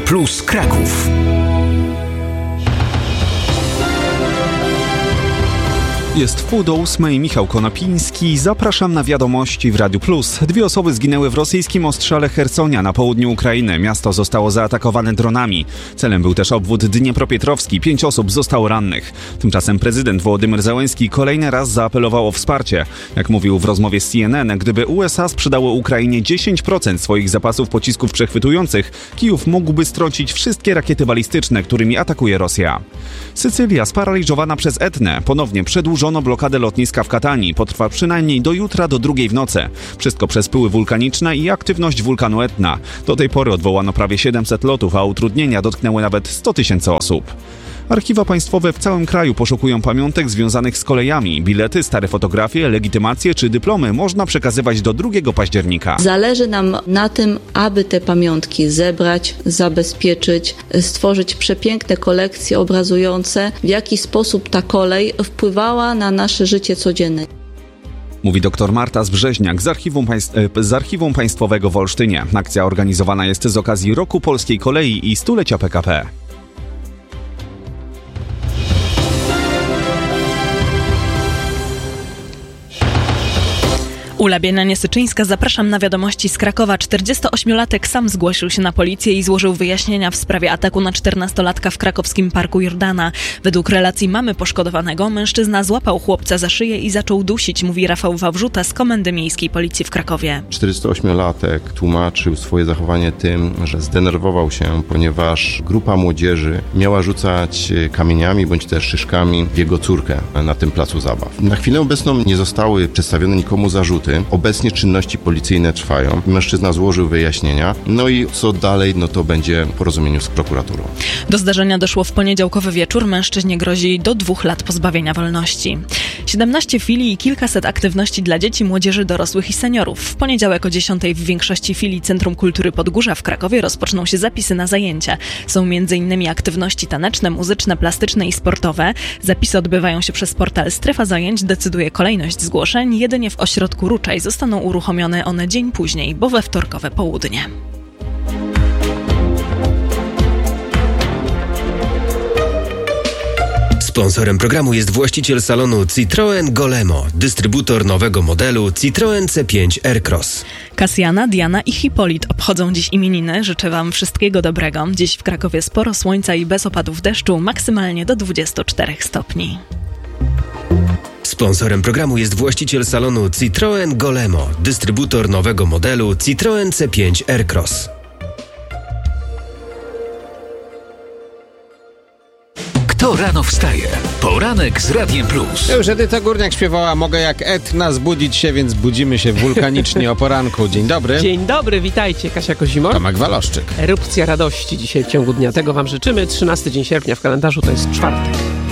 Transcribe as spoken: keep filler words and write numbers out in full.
Plus Kraków. Jest wpół do ósmej, Michał Konopiński. Zapraszam na wiadomości w Radiu Plus. Dwie osoby zginęły w rosyjskim ostrzale Chersonia na południu Ukrainy. Miasto zostało zaatakowane dronami. Celem był też obwód dniepropietrowski. Pięć osób zostało rannych. Tymczasem prezydent Wołodymyr Zełenski kolejny raz zaapelował o wsparcie. Jak mówił w rozmowie z C N N, gdyby U S A sprzedało Ukrainie dziesięć procent swoich zapasów pocisków przechwytujących, Kijów mógłby strącić wszystkie rakiety balistyczne, którymi atakuje Rosja. Sycylia sparaliżowana przez Etnę. Ponownie przedłużono blokadę lotniska w Katanii. Potrwa przynajmniej do jutra do drugiej w nocy. Wszystko przez pyły wulkaniczne i aktywność wulkanu Etna. Do tej pory odwołano prawie siedemset lotów, a utrudnienia dotknęły nawet sto tysięcy osób. Archiwa państwowe w całym kraju poszukują pamiątek związanych z kolejami. Bilety, stare fotografie, legitymacje czy dyplomy można przekazywać do drugiego października. Zależy nam na tym, aby te pamiątki zebrać, zabezpieczyć, stworzyć przepiękne kolekcje obrazujące, w jaki sposób ta kolej wpływała na nasze życie codzienne. Mówi dr Marta Zbrzeźniak z Archiwum, Państw- z Archiwum Państwowego w Olsztynie. Akcja organizowana jest z okazji Roku Polskiej Kolei i stulecia P K P. Ula Bienianie-Syczyńska, zapraszam na wiadomości z Krakowa. czterdziestoośmiolatek sam zgłosił się na policję i złożył wyjaśnienia w sprawie ataku na czternastolatka w krakowskim Parku Jordana. Według relacji mamy poszkodowanego, mężczyzna złapał chłopca za szyję i zaczął dusić, mówi Rafał Wawrzuta z Komendy Miejskiej Policji w Krakowie. czterdziestoośmiolatek tłumaczył swoje zachowanie tym, że zdenerwował się, ponieważ grupa młodzieży miała rzucać kamieniami bądź też szyszkami w jego córkę na tym placu zabaw. Na chwilę obecną nie zostały przedstawione nikomu zarzuty. Obecnie czynności policyjne trwają. Mężczyzna złożył wyjaśnienia. No i co dalej, no to będzie w porozumieniu z prokuraturą. Do zdarzenia doszło w poniedziałkowy wieczór. Mężczyźnie grozi do dwóch lat pozbawienia wolności. siedemnaście filii i kilkaset aktywności dla dzieci, młodzieży, dorosłych i seniorów. W poniedziałek o dziesiątej w większości filii Centrum Kultury Podgórza w Krakowie rozpoczną się zapisy na zajęcia. Są między innymi aktywności taneczne, muzyczne, plastyczne i sportowe. Zapisy odbywają się przez portal Strefa Zajęć. Decyduje kolejność zgłoszeń. Jedynie w ośrodku Ruczaj zostaną uruchomione one dzień później, bo we wtorkowe południe. Sponsorem programu jest właściciel salonu Citroen Golemo, dystrybutor nowego modelu Citroen C pięć Aircross. Kasjana, Diana i Hipolit obchodzą dziś imieniny. Życzę Wam wszystkiego dobrego. Dziś w Krakowie sporo słońca i bez opadów deszczu, maksymalnie do dwudziestu czterech stopni. Sponsorem programu jest właściciel salonu Citroen Golemo, dystrybutor nowego modelu Citroen C pięć Aircross. Kto rano wstaje? Poranek z Radiem Plus. Już Edyta Górniak śpiewała Mogę jak Etna zbudzić się, więc budzimy się wulkanicznie o poranku. Dzień dobry. Dzień dobry, witajcie. Kasia Kozimor. Tomek Waloszczyk. Erupcja radości dzisiaj w ciągu dnia. Tego Wam życzymy. trzynasty dzień sierpnia w kalendarzu to jest czwartek.